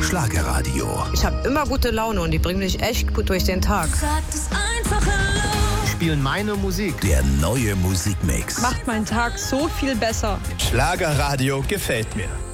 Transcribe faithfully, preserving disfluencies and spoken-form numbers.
Schlagerradio. Ich habe immer gute Laune und die bringen mich echt gut durch den Tag. Spielen meine Musik. Der neue Musikmix. Macht meinen Tag so viel besser. Schlagerradio gefällt mir.